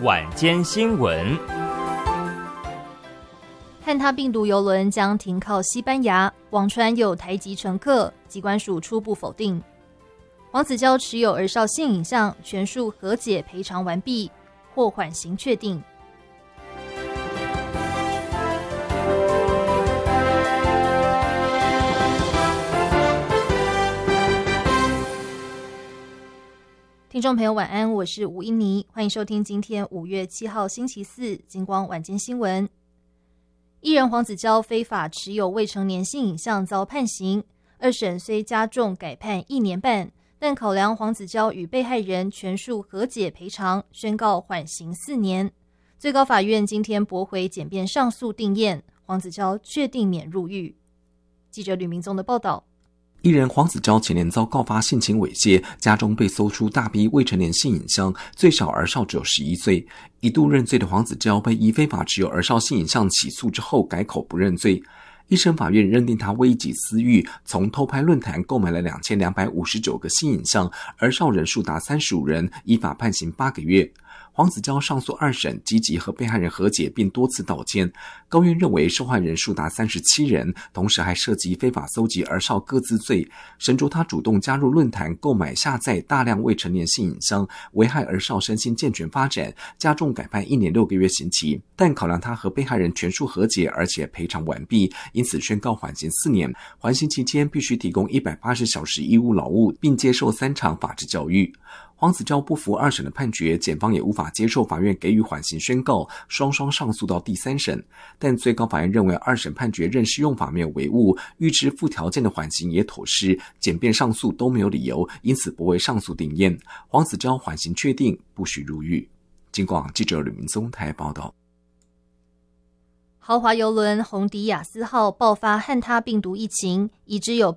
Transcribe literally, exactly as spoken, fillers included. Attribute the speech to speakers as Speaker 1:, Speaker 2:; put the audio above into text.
Speaker 1: 晚间新闻。
Speaker 2: 汉他病毒邮轮将停靠西班牙，网传有台籍乘客，机关署初步否定。黄子佼持有儿少性影像，全数和解赔偿完毕，获缓刑确定。听众朋友晚安，我是吴英妮，欢迎收听今天五月七号星期四金光晚间新闻。艺人黄子佼非法持有未成年性影像遭判刑，二审虽加重改判一年半，但考量黄子佼与被害人全数和解赔偿，宣告缓刑四年。最高法院今天驳回检辩上诉定验，黄子佼确定免入狱。记者吕明宗的报道。
Speaker 3: 艺人黄子佼前年遭告发性侵猥亵，家中被搜出大批未成年性影像，最小儿少只有十一岁。一度认罪的黄子佼被以非法持有儿少性影像起诉之后改口不认罪。一审法院认定他为一己私欲，从偷拍论坛购买了两千两百五十九个性影像，儿少人数达三十五人，依法判刑八个月。黄子佼上诉二审，积极和被害人和解并多次道歉。高院认为受害人数达三十七人，同时还涉及非法搜集儿少个资罪，审酌他主动加入论坛购买下载大量未成年性影像，危害儿少身心健全发展，加重改判一年六个月刑期。但考量他和被害人全数和解，而且赔偿完毕，因此宣告缓刑四年。缓刑期间必须提供一百八十小时义务劳务，并接受三场法制教育。黄子佼不服二审的判决，检方也无法接受法院给予缓刑宣告，双双上诉到第三审。但最高法院认为二审判决认适用法没有违误，预知附条件的缓刑也妥适，检辩上诉都没有理由，因此驳回上诉定验。黄子佼缓刑确定，不许入狱。金广记者吕明宗台报道。
Speaker 2: 豪华邮轮红迪亚斯号爆发汉他病毒疫情，已知有